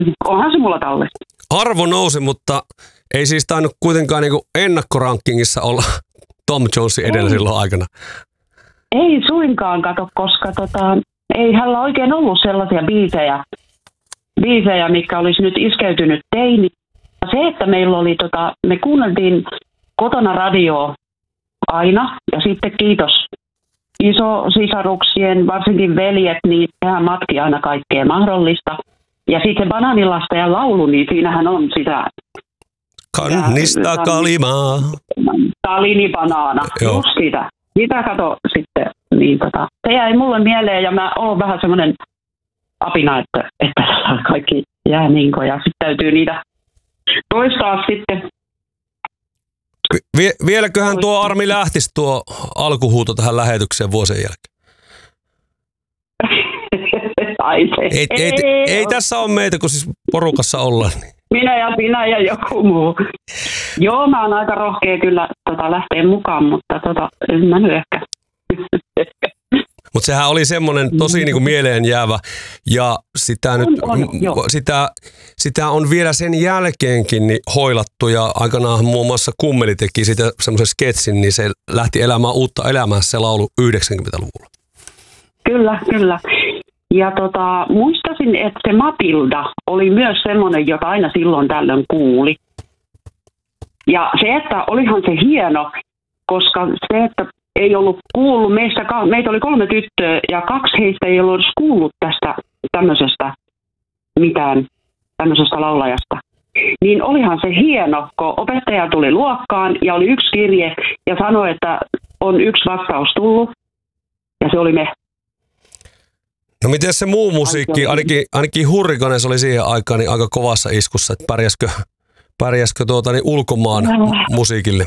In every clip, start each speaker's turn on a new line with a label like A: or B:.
A: onhan se mulla tallessa.
B: Arvo nousi, mutta ei siis tainnut kuitenkaan niinku ennakkorankingissa olla Tom Jonesin edellä silloin aikana.
A: Ei suinkaan, kato, koska ei hänellä oikein ollut sellaisia biisejä, mitkä olisi nyt iskeytynyt teini. Se, että meillä oli, me kuunneltiin kotona radioa aina, ja sitten kiitos isosisaruksien, varsinkin veljet, niin tehän matki aina kaikkea mahdollista. Ja sitten Banaanilasta ja laulu, niin siinähän on sitä...
B: Kannista kalimaa.
A: Talini banaana, just sitä. Sitä kato sitten, niin se jäi mulle mieleen, ja mä oon vähän semmoinen apina, että kaikki jää niinko, ja sitten täytyy niitä toistaa sitten.
B: Vieläköhän tuo Armi lähtisi tuo alkuhuuto tähän lähetykseen vuosien jälkeen? Ei tässä ole meitä, kun siis porukassa ollaan.
A: Minä ja joku muu. Joo, mä oon aika rohkea kyllä lähteä mukaan, mutta en mä nyt ehkä.
B: Mutta sehän oli semmoinen tosi niinku mieleen jäävä, ja sitä on vielä sen jälkeenkin niin hoilattu, ja aikanaan muun muassa Kummeli teki sitä semmoisen sketsin, niin se lähti elämään uutta elämää se laulu 90-luvulla.
A: Kyllä. Ja muistasin, että se Matilda oli myös semmoinen, jota aina silloin tällöin kuuli. Ja se, että olihan se hieno, koska se, että ei ollut kuullut, meitä oli 3 tyttöä ja 2 heistä ei ollut edes kuullut tästä tämmöisestä laulajasta. Niin olihan se hieno, kun opettaja tuli luokkaan ja oli yksi kirje ja sanoi, että on yksi vastaus tullut, ja se oli me.
B: No miten se muu musiikki, ainakin Hurrikanes oli siihen aikaan niin aika kovassa iskussa, että pärjäskö ulkomaan musiikille?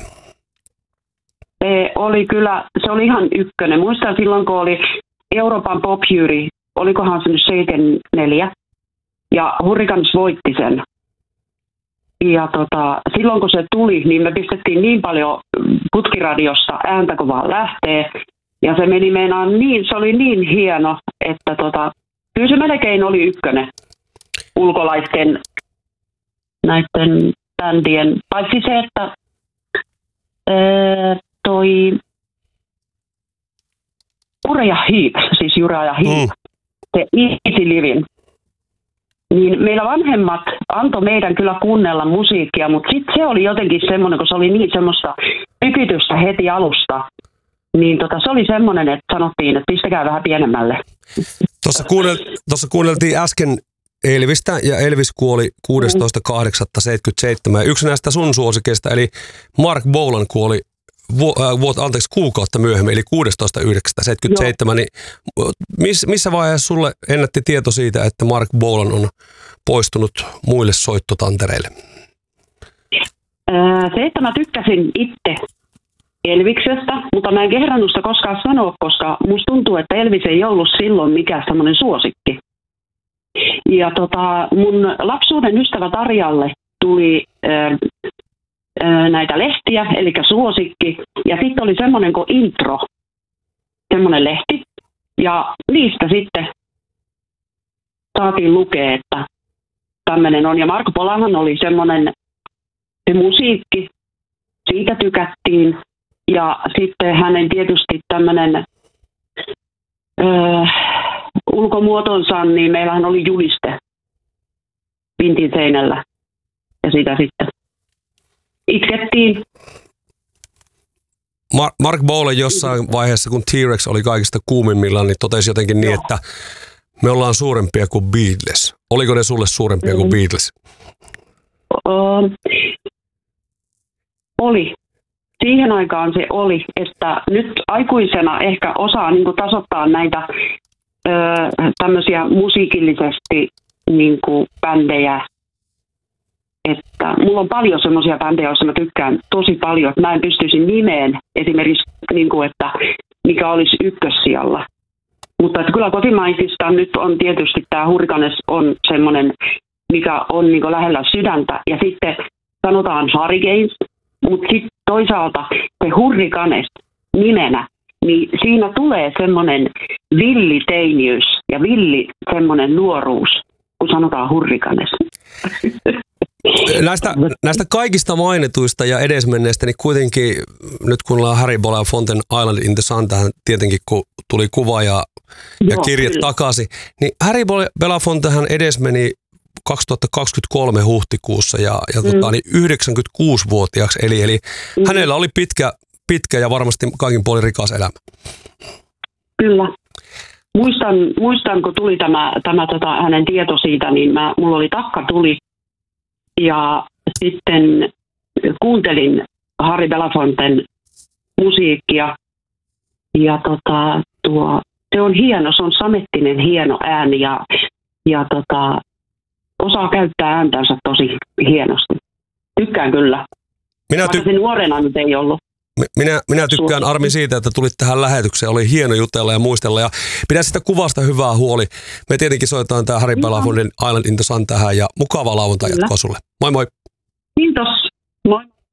A: Se oli ihan ykkönen. Muistan silloin, kun oli Euroopan Pop Jury, olikohan se nyt 74, ja Hurrikanes voitti sen. Ja silloin kun se tuli, niin me pistettiin niin paljon putkiradiosta ääntä, kun vaan lähtee. Ja se meni meinaan niin, se oli niin hieno, että kyllä se melkein oli ykkönen ulkolaisten näiden bändien. Paitsi se, että toi Uraja Heep, se Easy Living, niin meillä vanhemmat antoi meidän kyllä kuunnella musiikkia, mutta sitten se oli jotenkin semmoinen, kun se oli niin semmoista tykitystä heti alusta, niin se oli semmoinen, että sanottiin, että pistäkää vähän pienemmälle.
B: Tuossa kuunneltiin äsken Elvistä, ja Elvis kuoli 16.8.77. Yksi näistä sun suosikeista, eli Mark Bolan kuoli kuukautta myöhemmin, eli 16.9.77. Niin missä vaiheessa sulle ennätti tieto siitä, että Mark Bolan on poistunut muille soittotantereille?
A: Se, että mä tykkäsin itse Elviksestä, mutta mä en kehdannut sitä koskaan sanoa, koska musta tuntuu, että Elvis ei ollut silloin mikään semmoinen suosikki. Ja mun lapsuuden ystävä Tarjalle tuli näitä lehtiä, eli suosikki, ja sitten oli semmoinen kuin Intro, semmoinen lehti, ja niistä sitten saatiin lukea, että tämmöinen on. Ja Marko Polahan oli semmoinen, se musiikki, siitä tykättiin, ja sitten hänen tietysti tämmöinen ulkomuotonsa, niin meillähän oli juliste vintin seinällä, ja sitä sitten itkettiin.
B: Mark Bolan jossain vaiheessa, kun T-Rex oli kaikista kuumimmillaan, niin totesi jotenkin niin, että me ollaan suurempia kuin Beatles. Oliko ne sulle suurempia kuin Beatles?
A: Oli. Siihen aikaan se oli, että nyt aikuisena ehkä osaa niin kuin tasoittaa näitä tämmöisiä musiikillisesti niin kuin bändejä. Että mulla on paljon semmoisia bändejä, joissa mä tykkään tosi paljon, että mä en pystyisi nimeen esimerkiksi, niin kuin, että mikä olisi ykkössijalla. Mutta että kyllä kotimaisista nyt on tietysti tämä Hurrikanes on semmoinen, mikä on niin kuin lähellä sydäntä. Ja sitten sanotaan Hurricanes, mutta sitten toisaalta se Hurrikanes nimenä, niin siinä tulee semmoinen villiteiniys ja villi semmoinen nuoruus, kun sanotaan Hurricanes.
B: Näistä kaikista mainituista ja edesmenneistä, niin kuitenkin nyt kun ollaan Harry Belafonte Island in the Sun, tähän tietenkin kun tuli kuva ja kirjat takaisin, niin Harry Belafontehan edesmeni 2023 huhtikuussa ja niin 96-vuotiaaksi, eli hänellä oli pitkä ja varmasti kaikin puolin rikas elämä.
A: Kyllä. Muistan, kun tuli tämä hänen tieto siitä, niin mulla oli takka tuli ja sitten kuuntelin Harry Belafonten musiikkia ja se on hieno, se on samettinen hieno ääni ja osaa käyttää ääntänsä tosi hienosti. Tykkään kyllä. Vaikka se nuorena nyt ei ollut.
B: Minä tykkään Armi siitä, että tulit tähän lähetykseen. Oli hieno jutella ja muistella ja pidä sitä kuvasta hyvää huoli. Me tietenkin soitetaan tämä Harry Belafonte Island in the Sun tähän ja mukavaa lauantai jatkoa sulle. Moi moi!
A: Kiitos! Moi!